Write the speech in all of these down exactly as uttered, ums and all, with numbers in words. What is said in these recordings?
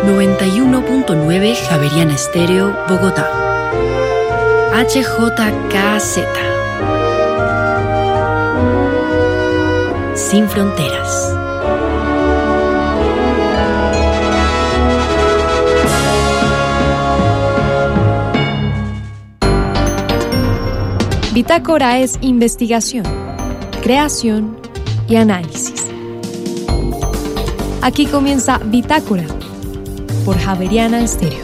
noventa y uno punto nueve Javeriana Estéreo, Bogotá. H J K Z. Sin fronteras. Bitácora es investigación, creación y análisis. Aquí comienza Bitácora por Javeriana Estéreo.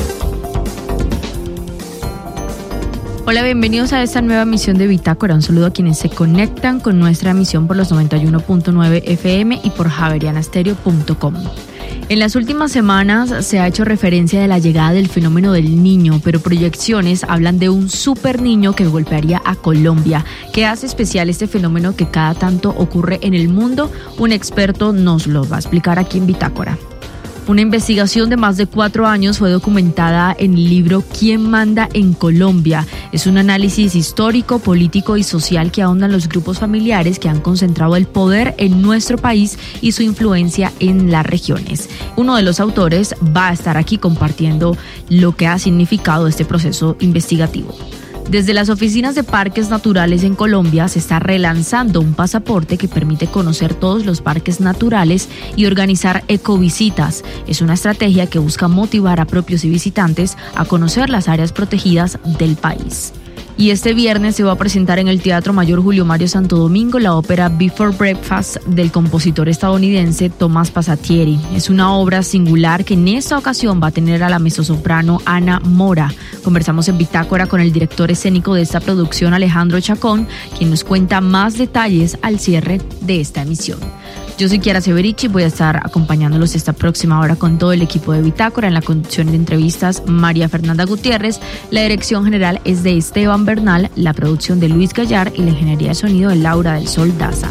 Hola, bienvenidos a esta nueva emisión de Bitácora. Un saludo a quienes se conectan con nuestra emisión por los noventa y uno punto nueve F M y por javeriana estéreo punto com. En las últimas semanas se ha hecho referencia de la llegada del fenómeno del niño, pero proyecciones hablan de un super niño que golpearía a Colombia. ¿Qué hace especial este fenómeno que cada tanto ocurre en el mundo? Un experto nos lo va a explicar aquí en Bitácora. Una investigación de más de cuatro años fue documentada en el libro ¿Quién manda en Colombia? Es un análisis histórico, político y social que ahonda en los grupos familiares que han concentrado el poder en nuestro país y su influencia en las regiones. Uno de los autores va a estar aquí compartiendo lo que ha significado este proceso investigativo. Desde las oficinas de parques naturales en Colombia se está relanzando un pasaporte que permite conocer todos los parques naturales y organizar ecovisitas. Es una estrategia que busca motivar a propios y visitantes a conocer las áreas protegidas del país. Y este viernes se va a presentar en el Teatro Mayor Julio Mario Santo Domingo la ópera Before Breakfast del compositor estadounidense Tomás Pasatieri. Es una obra singular que en esta ocasión va a tener a la mezzosoprano Ana Mora. Conversamos en Bitácora con el director escénico de esta producción, Alejandro Chacón, quien nos cuenta más detalles al cierre de esta emisión. Yo soy Kiara Severichi y voy a estar acompañándolos esta próxima hora con todo el equipo de Bitácora. En la conducción de entrevistas, María Fernanda Gutiérrez. La dirección general es de Esteban Bernal, la producción de Luis Gallar y la ingeniería de sonido de Laura del Sol Daza.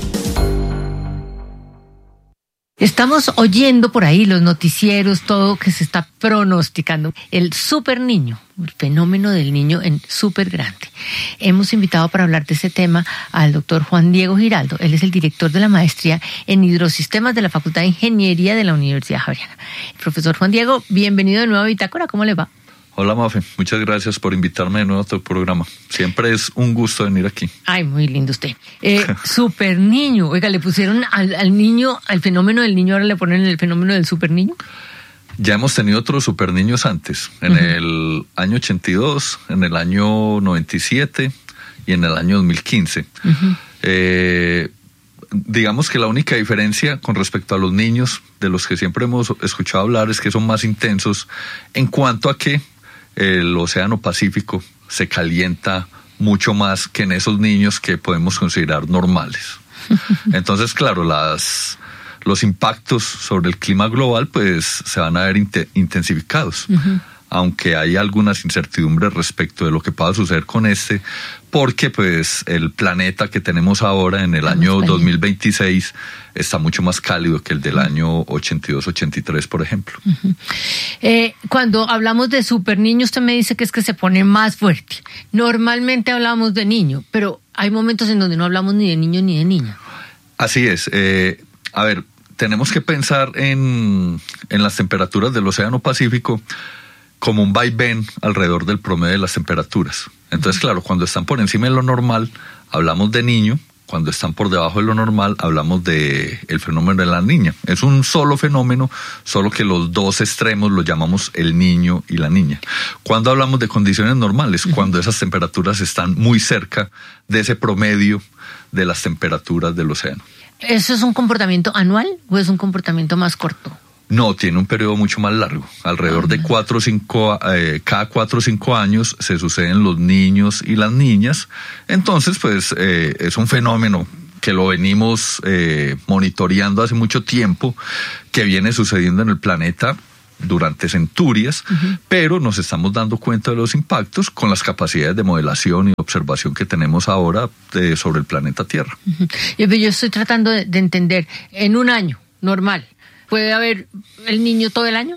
Estamos oyendo por ahí los noticieros, todo que se está pronosticando. El super niño, el fenómeno del niño en súper grande. Hemos invitado para hablar de este tema al doctor Juan Diego Giraldo. Él es el director de la maestría en hidrosistemas de la Facultad de Ingeniería de la Universidad Javeriana. Profesor Juan Diego, bienvenido de nuevo a Bitácora. ¿Cómo le va? Hola, Mafe. Muchas gracias por invitarme de nuevo a tu programa. Siempre es un gusto venir aquí. Ay, muy lindo usted. Eh, super niño. Oiga, le pusieron al, al niño, al fenómeno del niño, ahora le ponen el fenómeno del super niño. Ya hemos tenido otros super niños antes. En uh-huh. el año ochenta y dos, en el año noventa y siete y en el año dos mil quince. Uh-huh. Eh, digamos que la única diferencia con respecto a los niños, de los que siempre hemos escuchado hablar, es que son más intensos en cuanto a que el Océano Pacífico se calienta mucho más que en esos niños que podemos considerar normales. Entonces, claro, las, los impactos sobre el clima global pues se van a ver int- intensificados. Uh-huh. Aunque hay algunas incertidumbres respecto de lo que pueda suceder con este, porque pues el planeta que tenemos ahora en el Estamos año dos mil veintiséis está mucho más cálido que el del año ochenta y dos ochenta y tres, por ejemplo. Uh-huh. Eh, cuando hablamos de super niño, usted me dice que es que se pone más fuerte. Normalmente hablamos de niño, pero hay momentos en donde no hablamos ni de niño ni de niña. Así es. Eh, a ver, tenemos que pensar en, en las temperaturas del Océano Pacífico como un vaivén alrededor del promedio de las temperaturas. Entonces, claro, cuando están por encima de lo normal, hablamos de niño. Cuando están por debajo de lo normal, hablamos de el fenómeno de la niña. Es un solo fenómeno, solo que los dos extremos los llamamos el niño y la niña. Cuando hablamos de condiciones normales, uh-huh. cuando esas temperaturas están muy cerca de ese promedio de las temperaturas del océano. ¿Eso es un comportamiento anual o es un comportamiento más corto? No, tiene un periodo mucho más largo. Alrededor de cuatro o cinco, eh, cada cuatro o cinco años se suceden los niños y las niñas. Entonces, pues, eh, es un fenómeno que lo venimos eh, monitoreando hace mucho tiempo, que viene sucediendo en el planeta durante centurias, uh-huh. pero nos estamos dando cuenta de los impactos con las capacidades de modelación y observación que tenemos ahora de, sobre el planeta Tierra. Uh-huh. Yo, yo estoy tratando de, de entender, en un año normal, ¿puede haber el niño todo el año?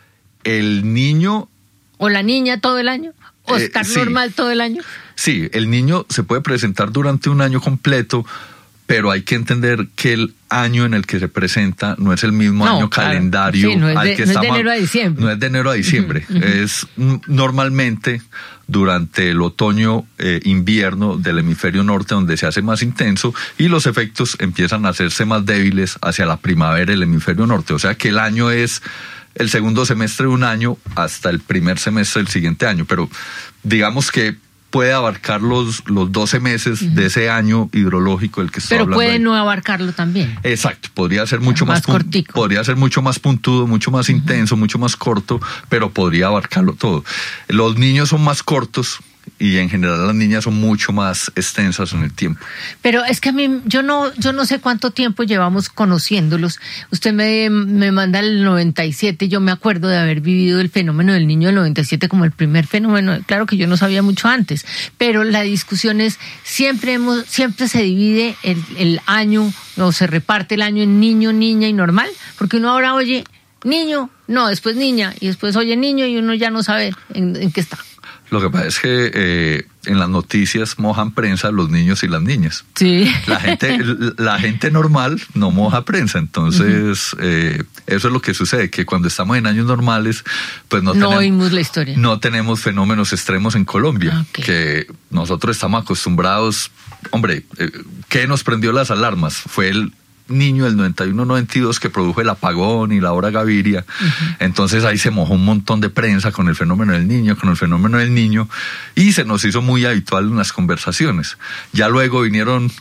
El niño... ¿O la niña todo el año? ¿O estar eh, sí. normal todo el año? Sí, el niño se puede presentar durante un año completo, pero hay que entender que el año en el que se presenta no es el mismo no, año claro. calendario sí, no es al de, que no estamos. Es de enero a diciembre. No es de enero a diciembre. Uh-huh, uh-huh. Es normalmente durante el otoño, eh, invierno del hemisferio norte, donde se hace más intenso y los efectos empiezan a hacerse más débiles hacia la primavera del hemisferio norte. O sea que el año es el segundo semestre de un año hasta el primer semestre del siguiente año, pero digamos que puede abarcar los, los doce meses uh-huh. de ese año hidrológico del que estoy pero hablando. Pero puede ahí. No abarcarlo también. Exacto, podría ser mucho más, más cortico. Podría ser mucho más puntudo, mucho más uh-huh. intenso, mucho más corto, pero podría abarcarlo todo. Los niños son más cortos y en general las niñas son mucho más extensas en el tiempo. Pero es que a mí, yo no, yo no sé cuánto tiempo llevamos conociéndolos. Usted me, me manda el noventa y siete, yo me acuerdo de haber vivido el fenómeno del niño del noventa y siete como el primer fenómeno. Claro que yo no sabía mucho antes, pero la discusión es, siempre hemos, siempre se divide el, el año, o se reparte el año en niño, niña y normal, porque uno ahora oye niño, no, después niña, y después oye niño y uno ya no sabe en, en qué está. Lo que pasa es que eh, en las noticias mojan prensa los niños y las niñas. Sí. La gente, la gente normal no moja prensa, entonces uh-huh. eh, eso es lo que sucede, que cuando estamos en años normales, pues no, no tenemos, oímos la historia. No tenemos fenómenos extremos en Colombia, okay. que nosotros estamos acostumbrados. Hombre, eh, ¿qué nos prendió las alarmas? Fue el niño del noventa y uno noventa y dos que produjo el apagón y la hora Gaviria. Uh-huh. Entonces ahí se mojó un montón de prensa con el fenómeno del niño, con el fenómeno del niño, y se nos hizo muy habitual en las conversaciones. Ya luego vinieron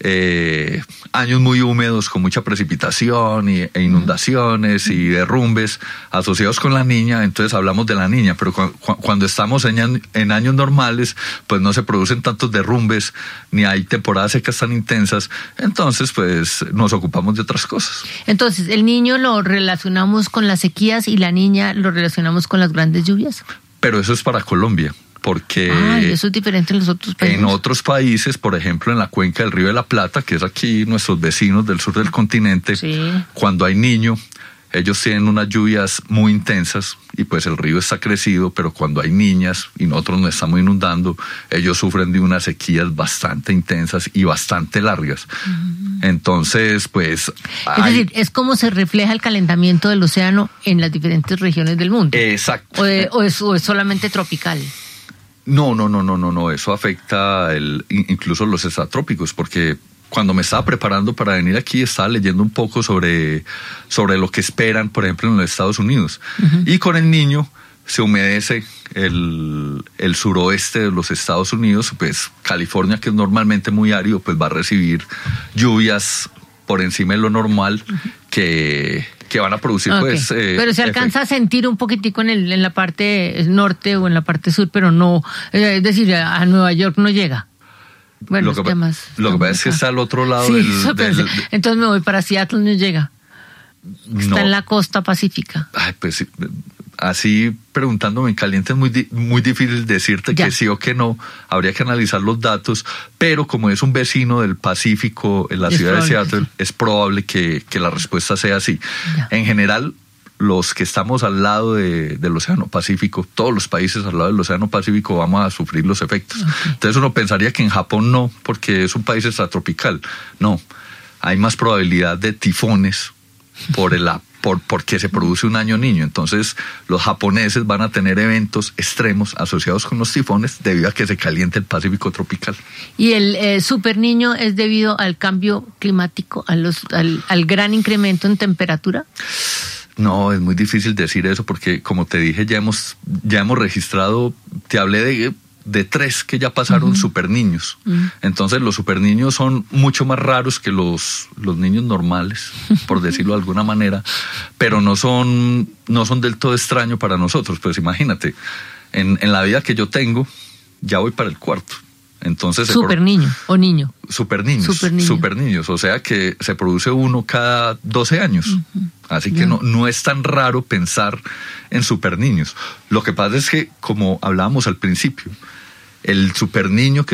eh, años muy húmedos con mucha precipitación y, e inundaciones uh-huh. y derrumbes asociados con la niña, entonces hablamos de la niña, pero cu- cu- cuando estamos en, en años normales, pues no se producen tantos derrumbes, ni hay temporadas secas tan intensas, entonces pues nos ocupamos de otras cosas. Entonces, ¿el niño lo relacionamos con las sequías y la niña lo relacionamos con las grandes lluvias? Pero eso es para Colombia. Porque ah, ¿y eso es diferente en los otros países? En otros países, por ejemplo, en la cuenca del Río de la Plata, que es aquí nuestros vecinos del sur del continente, sí. cuando hay niño, ellos tienen unas lluvias muy intensas y pues el río está crecido, pero cuando hay niñas y nosotros nos estamos inundando, ellos sufren de unas sequías bastante intensas y bastante largas. Uh-huh. Entonces, pues... Es hay... decir, es como se refleja el calentamiento del océano en las diferentes regiones del mundo. Exacto. ¿O, de, o, es, o es solamente tropical? No, no, no, no, no, no, eso afecta el, incluso los estratrópicos, porque cuando me estaba preparando para venir aquí estaba leyendo un poco sobre, sobre lo que esperan, por ejemplo, en los Estados Unidos. Uh-huh. Y con el niño se humedece el, el suroeste de los Estados Unidos, pues California, que es normalmente muy árido, pues va a recibir lluvias por encima de lo normal que... que van a producir, okay. pues... Eh, pero se alcanza efecto. A sentir un poquitico en, el, en la parte norte o en la parte sur, pero no, eh, es decir, a Nueva York no llega. Bueno, lo que, es que más... Lo que pasa es que está al otro lado sí, del, eso del, del... Entonces me voy para Seattle, no llega. Está no. en la costa pacífica. Ay, pues así preguntándome en caliente es muy, di- muy difícil decirte ya. que sí o que no. Habría que analizar los datos, pero como es un vecino del Pacífico en la es ciudad probable, de Seattle, sí. es probable que, que la respuesta sea así. Ya. En general, los que estamos al lado de, del Océano Pacífico, todos los países al lado del Océano Pacífico vamos a sufrir los efectos. Okay. Entonces uno pensaría que en Japón no, porque es un país extratropical. No, hay más probabilidad de tifones por el por porque se produce un año niño. Entonces los japoneses van a tener eventos extremos asociados con los tifones debido a que se calienta el Pacífico tropical. ¿Y el eh, super niño es debido al cambio climático, a los, al, al gran incremento en temperatura? No, es muy difícil decir eso porque, como te dije, ya hemos ya hemos registrado, te hablé de, de tres que ya pasaron uh-huh. super niños. Uh-huh. Entonces los super niños son mucho más raros que los, los niños normales, por decirlo de alguna manera, pero no son, no son del todo extraños para nosotros. Pues imagínate, en, en la vida que yo tengo, ya voy para el cuarto. Entonces, super niño o niño. Super niños, super niños. Super niños, o sea que se produce uno cada doce años. Uh-huh. Así que yeah. no, no es tan raro pensar en super niños. Lo que pasa es que, como hablábamos al principio, el super niño que